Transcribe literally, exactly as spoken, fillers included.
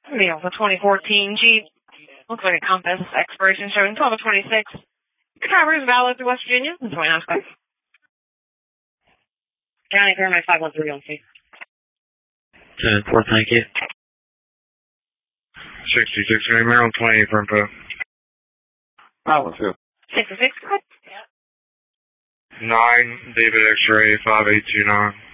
The Alpha twenty fourteen Jeep. Looks like a Compass. Expiration showing twelve of twenty-six. Driver is valid to West Virginia. That's my aspect. County Fairmont five one three on C. ten four, thank you. sixty-six, Maryland, twenty-eight for info. five one two. six oh six. nine, David X-ray, five eight two nine.